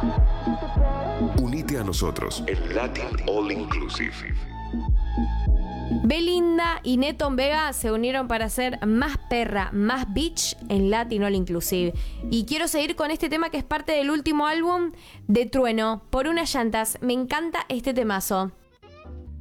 Unite a nosotros en Latin All Inclusive. Belinda y Neton Vega se unieron para hacer Más Perra, Más Bitch en Latin All Inclusive. Y quiero seguir con este tema que es parte del último álbum de Trueno, Por unas llantas. Me encanta este temazo.